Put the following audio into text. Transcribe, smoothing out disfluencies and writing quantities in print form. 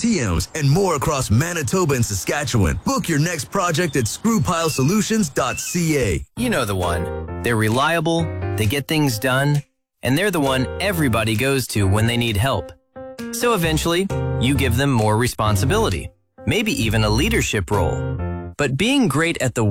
TMs, and more across Manitoba and Saskatchewan. Book your next project at screwpilesolutions.ca. You know the one. They're reliable, they get things done, and they're the one everybody goes to when they need help. So eventually, you give them more responsibility, maybe even a leadership role. But being great at the